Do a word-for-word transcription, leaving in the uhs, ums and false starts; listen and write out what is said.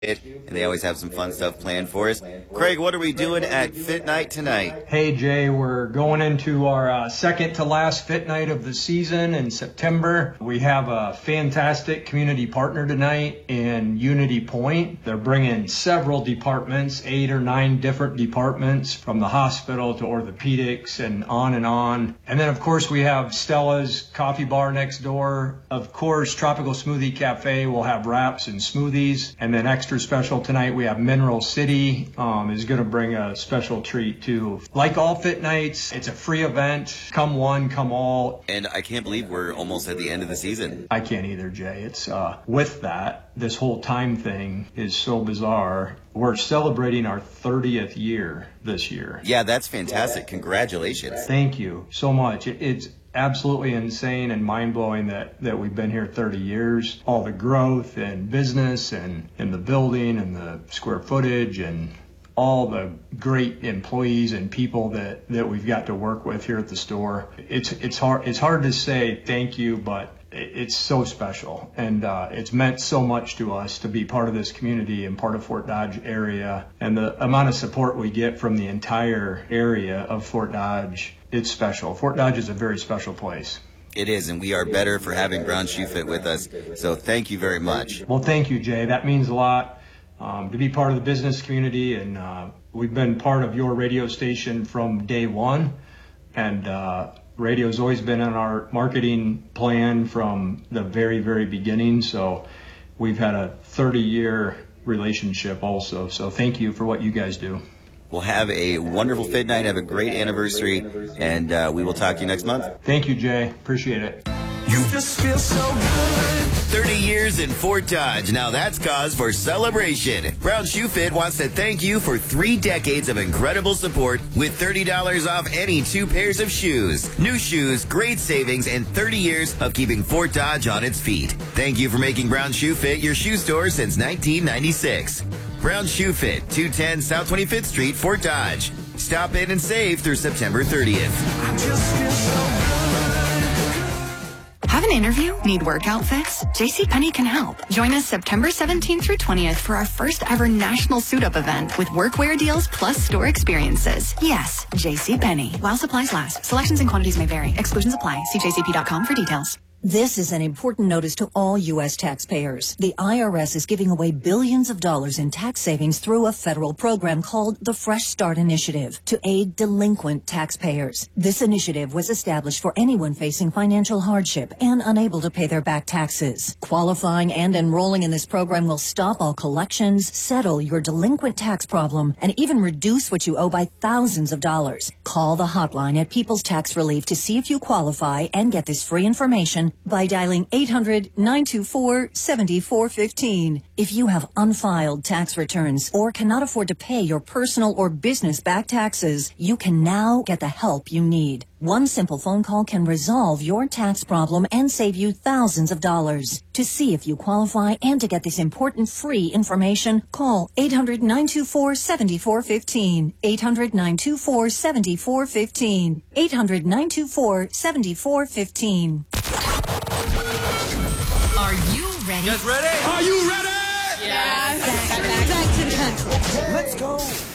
and they always have some fun stuff planned for us. Craig, what are we doing at Fit Night tonight? Hey, Jay, we're going into our uh, second to last Fit Night of the season in September. We have a fantastic community partner tonight in Unity Point. They're bringing several departments, eight or nine different departments, from the hospital to orthopedics and on and on. And then, of course, we have Stella's Coffee Bar next door. Of course, Tropical Smoothie Cafe will have wraps and smoothies. And then extra special tonight, we have Mineral City um, is going to bring a special treat too. Like all Fit Nights, it's a free event. Come one, come all. And I can't believe we're almost at the end of the season. I can't either, Jay. It's uh, with that, this whole time thing is so bizarre. We're celebrating our thirtieth year this year. Yeah, that's fantastic. Congratulations. Thank you so much. It, it's absolutely insane and mind-blowing that, that we've been here thirty years. All the growth and business and in the building and the square footage and all the great employees and people that, that we've got to work with here at the store. It's it's hard it's hard to say thank you, but it's so special, and uh, it's meant so much to us to be part of this community and part of Fort Dodge area, and the amount of support we get from the entire area of Fort Dodge, it's special. Fort Dodge is a very special place. It is, and we are better for having Brown Shoe Fit with us, so thank you very much. Well, thank you, Jay. That means a lot um, to be part of the business community, and uh, we've been part of your radio station from day one, and uh, radio's always been on our marketing plan from the very, very beginning. So we've had a thirty-year relationship also. So thank you for what you guys do. We'll have a wonderful Fit Night, have a great anniversary, and uh, we will talk to you next month. Thank you, Jay. Appreciate it. You just feel so good. thirty years in Fort Dodge. Now that's cause for celebration. Brown Shoe Fit wants to thank you for three decades of incredible support with thirty dollars off any two pairs of shoes. New shoes, great savings, and thirty years of keeping Fort Dodge on its feet. Thank you for making Brown Shoe Fit your shoe store since nineteen ninety-six. Brown Shoe Fit, two ten South twenty-fifth Street, Fort Dodge. Stop in and save through September thirtieth. I just feel so good. Have an interview? Need work outfits? JCPenney can help. Join us September seventeenth through twentieth for our first ever national suit-up event with workwear deals plus store experiences. Yes, JCPenney. While supplies last. Selections and quantities may vary. Exclusions apply. See j c p dot com for details. This is an important notice to all U S taxpayers. The I R S is giving away billions of dollars in tax savings through a federal program called the Fresh Start Initiative to aid delinquent taxpayers. This initiative was established for anyone facing financial hardship and unable to pay their back taxes. Qualifying and enrolling in this program will stop all collections, settle your delinquent tax problem, and even reduce what you owe by thousands of dollars. Call the hotline at People's Tax Relief to see if you qualify and get this free information by dialing eight hundred, nine two four, seven four one five. If you have unfiled tax returns or cannot afford to pay your personal or business back taxes, you can now get the help you need. One simple phone call can resolve your tax problem and save you thousands of dollars. To see if you qualify and to get this important free information, call eight hundred, nine two four, seven four one five. eight hundred, nine two four, seven four one five. eight hundred, nine two four, seven four one five. Are you ready? You guys ready? Are you ready? Yes. Back, back, back to the country. Let's go.